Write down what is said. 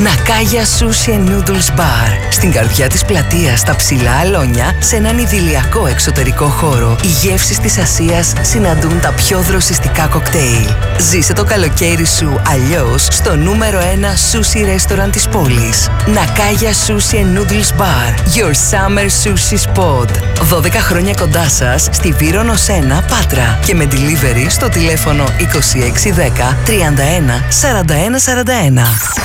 Νακάγια Sushi and Noodles Bar. Στην καρδιά της πλατείας, στα ψηλά αλόνια, σε έναν ιδηλιακό εξωτερικό χώρο, οι γεύσεις της Ασίας συναντούν τα πιο δροσιστικά κοκτέιλ. Ζήσε το καλοκαίρι σου αλλιώς στο νούμερο 1 sushi restaurant της πόλης. Νακάγια Sushi and Noodles Bar. Your summer sushi spot. 12 χρόνια κοντά σας, στη Βύρονος 1, Πάτρα. Και με delivery στο τηλέφωνο 2610 31 41 41.